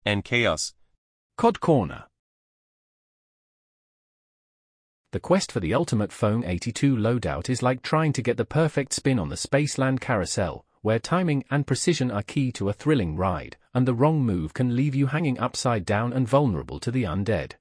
and chaos. COD Corner. The quest for the ultimate Foam 82 loadout is like trying to get the perfect spin on the Spaceland carousel, where timing and precision are key to a thrilling ride, and the wrong move can leave you hanging upside down and vulnerable to the undead.